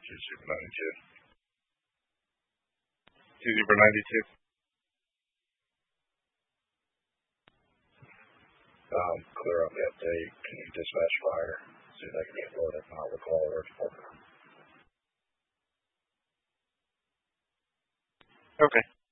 Two Super 92. Two Super 92. Clear up the update. Can you dispatch fire? See if they can get loaded. I'll recall or report. Okay.